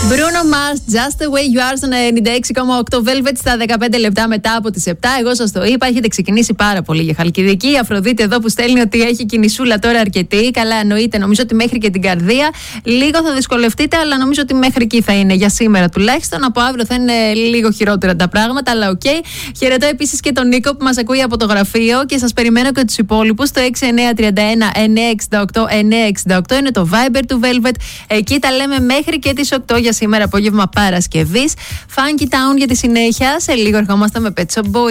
Bruno Mars, Just the way you are στο 96,8 Velvet στα 15 λεπτά μετά από τις 7. Εγώ σας το είπα, έχετε ξεκινήσει πάρα πολύ για Χαλκιδική. Η Αφροδίτη εδώ που στέλνει ότι έχει κινησούλα τώρα αρκετή. Καλά, εννοείται, νομίζω ότι μέχρι και την Καρδία. Λίγο θα δυσκολευτείτε, αλλά νομίζω ότι μέχρι εκεί θα είναι για σήμερα τουλάχιστον. Από αύριο θα είναι λίγο χειρότερα τα πράγματα, αλλά οκ. Χαιρετώ επίσης και τον Νίκο που μας ακούει από το γραφείο και σας περιμένω και τους υπόλοιπους. Το 6931-968-968 είναι το Viber του Velvet. Εκεί τα λέμε μέχρι και τις 8 για σήμερα απόγευμα Παρασκευής. Funky Town για τη συνέχεια. Σε λίγο ερχόμαστε με Pet Shop Boys.